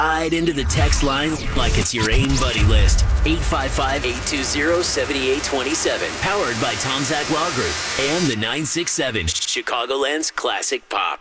Slide into the text line like it's your AIM buddy list. 855-820-7827. Powered by Tom Zach Law Group and the 967 Chicagoland's Classic Pop.